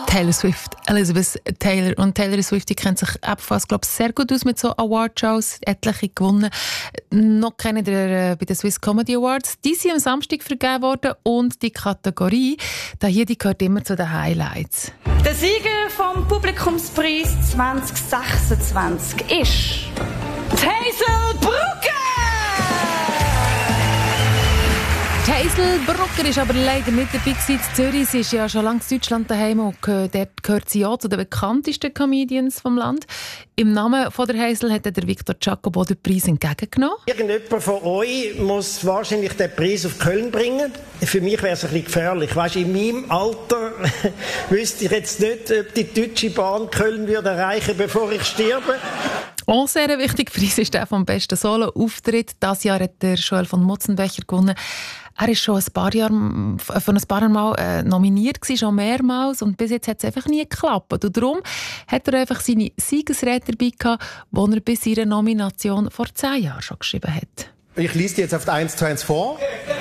Taylor Swift, Elizabeth Taylor. Und Taylor Swift, die kennt sich ebenfalls, glaube ich, sehr gut aus mit so Awardshows, etliche gewonnen. Noch kennt ihr bei den Swiss Comedy Awards. Die sind am Samstag vergeben worden und die Kategorie, die gehört immer zu den Highlights. Der Sieger vom Publikumspreis 2026 ist Hazel Brugger! Hazel Brugger ist aber leider nicht dabei gewesen. In Zürich. Sie ist ja schon lange in Deutschland daheim und dort gehört sie ja zu den bekanntesten Comedians vom Land. Im Namen von der Hazel hat der Victor Giacobo den Preis entgegengenommen. Irgendjemand von euch muss wahrscheinlich den Preis auf Köln bringen. Für mich wäre es ein bisschen gefährlich. Weißt, in meinem Alter wüsste ich jetzt nicht, ob die Deutsche Bahn Köln würde erreichen, bevor ich sterbe. Auch sehr ein wichtiger Preis ist der vom besten Solo-Auftritt. Dieses Jahr hat der Joel von Mutzenbecher gewonnen. Er war schon ein paar Jahre Mal nominiert, schon mehrmals, und bis jetzt hat es einfach nie geklappt. Und darum hat er einfach seine Siegesrede dabei gehabt, die er bis ihrer Nomination vor 10 Jahren schon geschrieben hat. Ich lese die jetzt auf 1:1 vor.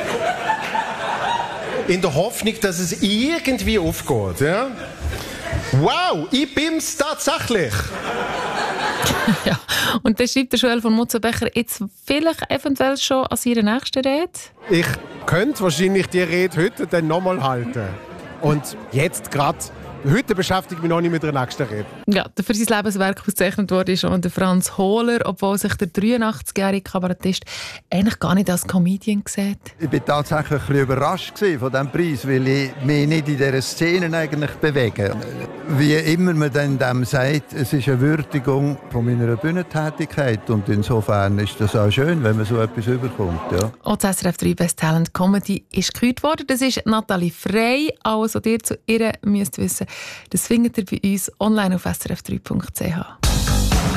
In der Hoffnung, dass es irgendwie aufgeht. Ja? Wow, ich bin's tatsächlich! Ja, und dann schreibt der Joel von Mutzenbecher jetzt vielleicht eventuell schon an seiner nächsten Rede. Ich könnte wahrscheinlich die Rede heute dann nochmal halten. Und jetzt gerade, heute beschäftige ich mich noch nicht mit der nächsten Rede. Ja, für sein Lebenswerk ausgezeichnet wurde schon der Franz Hohler, obwohl sich der 83-jährige Kabarettist eigentlich gar nicht als Comedian sieht. Ich war tatsächlich ein bisschen überrascht von diesem Preis, weil ich mich nicht in dieser Szene eigentlich bewege. Wie immer man dann dem sagt, es ist eine Würdigung von meiner Bühnentätigkeit und insofern ist das auch schön, wenn man so etwas überkommt. Ja. Auch das SRF 3 Best Talent Comedy ist gekürt worden. Das ist Nathalie Frey. Alles, was ihr zu ihr müsst wissen, das findet ihr bei uns online auf srf3.ch.